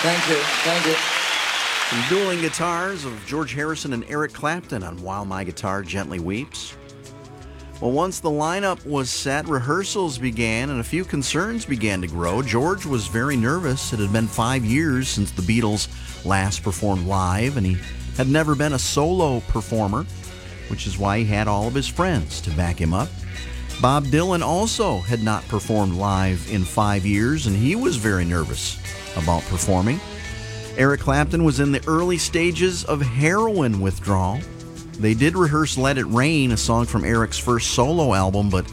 Thank you. Thank you. Some dueling guitars of George Harrison and Eric Clapton on While My Guitar Gently Weeps. Well, once the lineup was set, rehearsals began and a few concerns began to grow. George was very nervous. It had been 5 years since the Beatles last performed live, and he had never been a solo performer, which is why he had all of his friends to back him up. Bob Dylan also had not performed live in 5 years, and he was very nervous about performing. Eric Clapton was in the early stages of heroin withdrawal. They did rehearse Let It Rain, a song from Eric's first solo album, but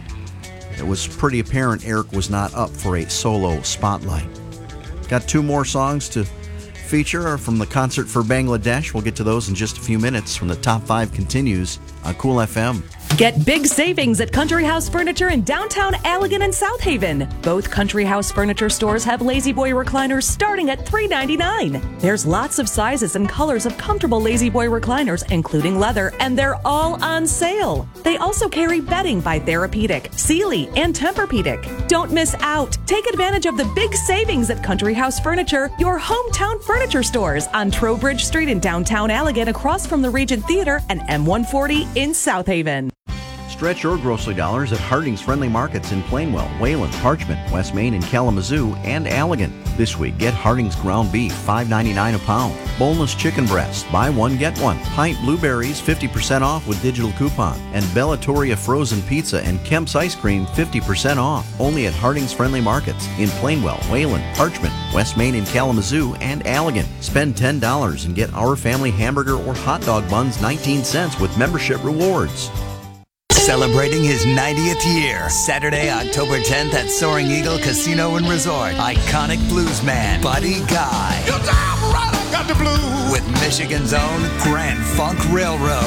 it was pretty apparent Eric was not up for a solo spotlight. Got 2 more songs to feature from the Concert for Bangladesh. We'll get to those in just a few minutes when the Top 5 continues on Cool FM. Get big savings at Country House Furniture in downtown Allegan and South Haven. Both Country House Furniture stores have Lazy Boy recliners starting at $3.99. There's lots of sizes and colors of comfortable Lazy Boy recliners, including leather, and they're all on sale. They also carry bedding by Therapeutic, Sealy, and Tempur-Pedic. Don't miss out. Take advantage of the big savings at Country House Furniture, your hometown furniture stores on Trowbridge Street in downtown Allegan, across from the Regent Theater, and M140 in South Haven. Stretch your grocery dollars at Harding's Friendly Markets in Plainwell, Wayland, Parchment, West Main, and Kalamazoo, and Allegan. This week, get Harding's ground beef, $5.99 a pound. Boneless chicken breast, buy one, get one. Pint blueberries, 50% off with digital coupon. And Bellatoria frozen pizza and Kemp's ice cream, 50% off. Only at Harding's Friendly Markets in Plainwell, Wayland, Parchment, West Main, and Kalamazoo, and Allegan. Spend $10 and get Our Family hamburger or hot dog buns 19 cents with membership rewards. Celebrating his 90th year, Saturday, October 10th at Soaring Eagle Casino and Resort. Iconic bluesman Buddy Guy. Your time right, I got the blues. With Michigan's own Grand Funk Railroad.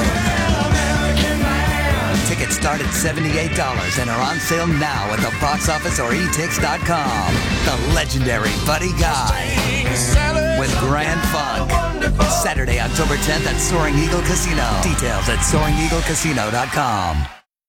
Tickets start at $78 and are on sale now at the box office or etix.com. The legendary Buddy Guy with Grand Funk. Saturday, October 10th at Soaring Eagle Casino. Details at SoaringEagleCasino.com.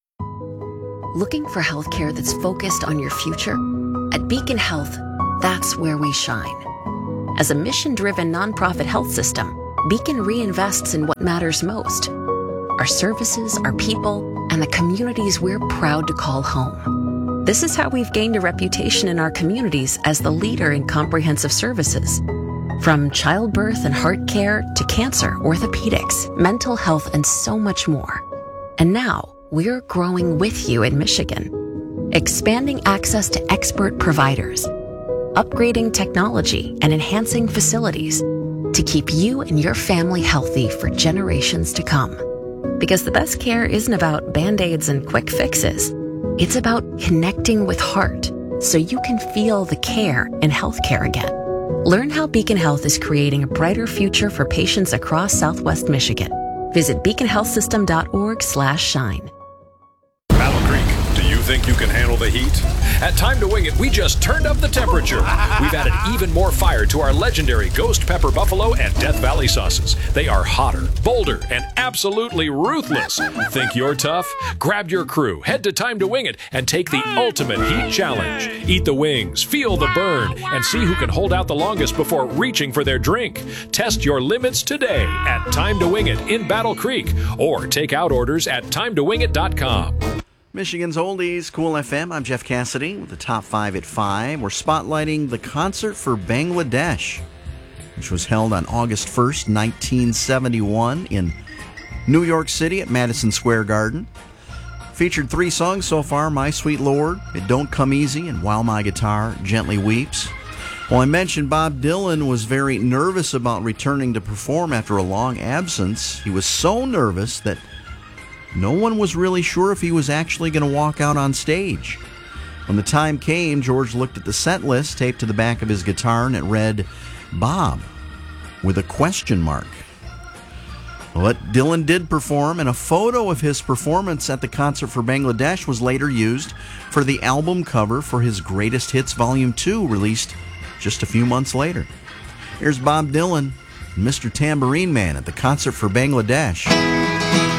Looking for healthcare that's focused on your future? At Beacon Health, that's where we shine. As a mission-driven nonprofit health system, Beacon reinvests in what matters most: our services, our people, and the communities we're proud to call home. This is how we've gained a reputation in our communities as the leader in comprehensive services. From childbirth and heart care to cancer, orthopedics, mental health, and so much more. And now, we're growing with you in Michigan, expanding access to expert providers, upgrading technology, and enhancing facilities to keep you and your family healthy for generations to come. Because the best care isn't about Band-Aids and quick fixes. It's about connecting with heart so you can feel the care in healthcare again. Learn how Beacon Health is creating a brighter future for patients across Southwest Michigan. Visit beaconhealthsystem.org/shine. Battle Creek, do you think you can handle the heat? At Time to Wing It, we just turned up the temperature. We've added even more fire to our legendary Ghost Pepper Buffalo and Death Valley sauces. They are hotter, bolder, and absolutely ruthless. Think you're tough? Grab your crew, head to Time to Wing It, and take the ultimate heat challenge. Eat the wings, feel the burn, and see who can hold out the longest before reaching for their drink. Test your limits today at Time to Wing It in Battle Creek, or take out orders at timetowingit.com. Michigan's Oldies, Cool FM. I'm Jeff Cassidy with the Top 5 at 5. We're spotlighting the Concert for Bangladesh, which was held on August 1st, 1971 in New York City at Madison Square Garden. Featured 3 songs so far: My Sweet Lord, It Don't Come Easy, and While My Guitar Gently Weeps. Well, I mentioned Bob Dylan was very nervous about returning to perform after a long absence. He was so nervous that no one was really sure if he was actually going to walk out on stage. When the time came, George looked at the set list taped to the back of his guitar, and it read, Bob, with a question mark. But Dylan did perform, and a photo of his performance at the Concert for Bangladesh was later used for the album cover for his Greatest Hits Volume 2, released just a few months later. Here's Bob Dylan, Mr. Tambourine Man at the Concert for Bangladesh.